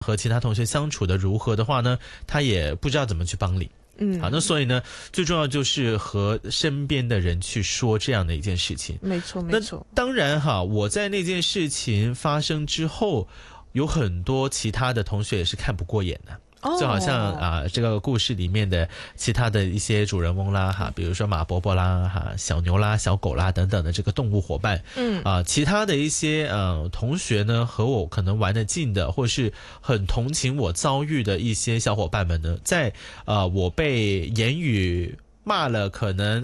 和其他同学相处的如何的话呢，他也不知道怎么去帮你。好，那所以呢，最重要就是和身边的人去说这样的一件事情。 没错没错。 那当然哈，我在那件事情发生之后，有很多其他的同学也是看不过眼的。就好像这个故事里面的其他的一些主人翁啦哈，比如说马伯伯啦哈、小牛啦、小狗啦等等的这个动物伙伴，其他的一些同学呢，和我可能玩得近的，或是很同情我遭遇的一些小伙伴们呢，在我被言语骂了可能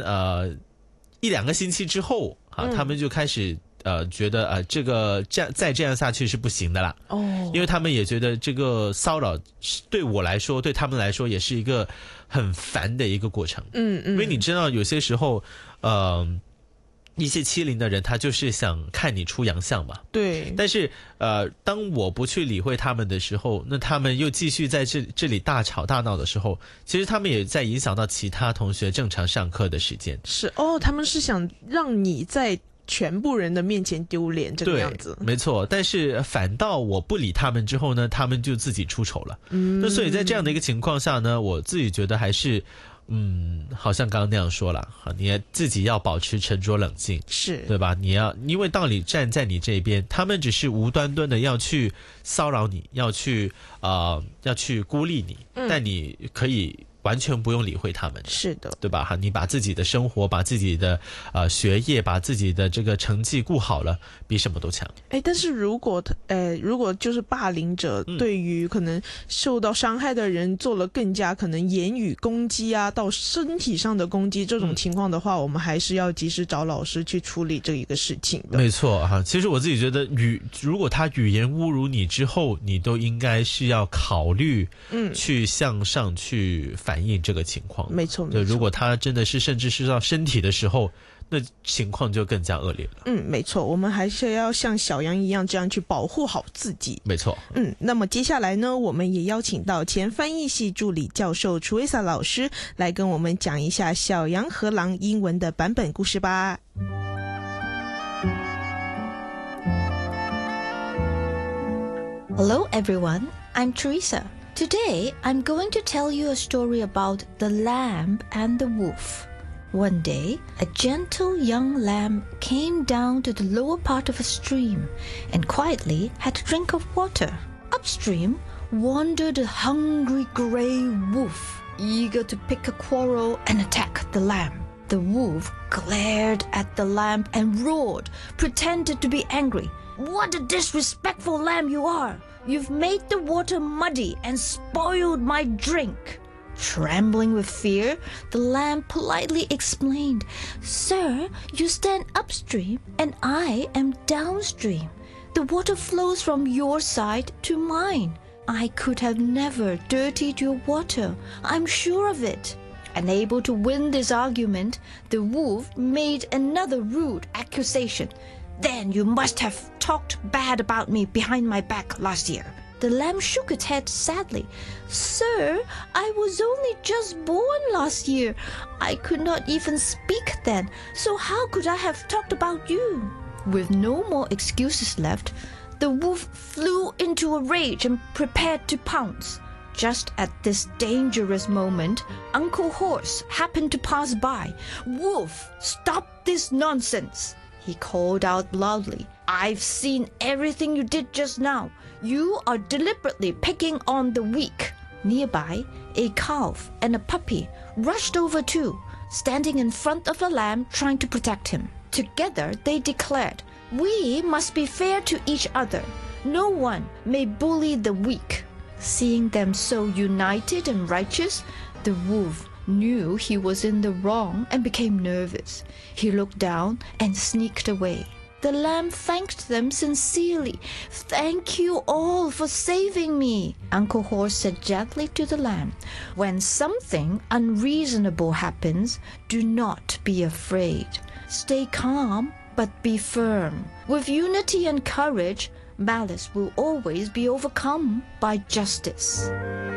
1-2个星期之后啊，他们就开始觉得这个再这样下去是不行的啦。因为他们也觉得这个骚扰对我来说，对他们来说也是一个很烦的一个过程。因为你知道有些时候一些欺凌的人他就是想看你出洋相嘛。 对。 但是当我不去理会他们的时候，那他们又继续在这里大吵大闹的时候，其实他们也在影响到其他同学正常上课的时间。 是他们是想让你在全部人的面前丢脸这个样子。 对，没错。但是反倒我不理他们之后呢，他们就自己出丑了。那所以在这样的一个情况下呢，我自己觉得还是好像刚刚那样说了，你自己要保持沉着冷静， 是对吧？你要因为道理站在你这边，他们只是无端端的要去骚扰你，要去孤立你，但你可以完全不用理会他们。 是的， 对吧？你把自己的生活，把自己的学业，把自己的这个成绩顾好了，比什么都强。 但是如果就是霸凌者对于可能受到伤害的人做了更加可能言语攻击啊，到身体上的攻击这种情况的话，我们还是要及时找老师去处理这一个事情的。 没错哈，其实我自己觉得如果他语言侮辱你之后，你都应该是要考虑去向上去反映这个情况。 没错。 对，如果他真的是甚至是到身体的时候，那情况就更加恶劣了。 没错，我们还是要像小杨一样这样去保护好自己。 没错。 那么接下来呢，我们也邀请到前翻译系助理教授楚维萨老师来跟我们讲一下小羊和狼英文的版本故事吧。 Hello everyone, I'm Teresa. Today, I'm going to tell you a story about the lamb and the wolf. One day, a gentle young lamb came down to the lower part of a stream and quietly had a drink of water. Upstream wandered a hungry grey wolf, eager to pick a quarrel and attack the lamb. The wolf glared at the lamb and roared, pretended to be angry. "What a disrespectful lamb you are! You've made the water muddy and spoiled my drink." Trembling with fear, the lamb politely explained, "Sir, you stand upstream and I am downstream. The water flows from your side to mine. I could have never dirtied your water. I'm sure of it." Unable to win this argument, the wolf made another rude accusation. "Then you must have talked bad about me behind my back last year." The lamb shook its head sadly. "Sir, I was only just born last year. I could not even speak then, so how could I have talked about you?" With no more excuses left, the wolf flew into a rage and prepared to pounce. Just at this dangerous moment, Uncle Horse happened to pass by. "Wolf, stop this nonsense!" he called out loudly. "I've seen everything you did just now. You are deliberately picking on the weak." Nearby, a calf and a puppy rushed over too, standing in front of the lamb trying to protect him. Together they declared, "We must be fair to each other. No one may bully the weak." Seeing them so united and righteous, the wolf knew he was in the wrong and became nervous. He looked down and sneaked away. The lamb thanked them sincerely. "Thank you all for saving me," Uncle Horse said gently to the lamb. "When something unreasonable happens, do not be afraid. Stay calm, but be firm. With unity and courage, malice will always be overcome by justice."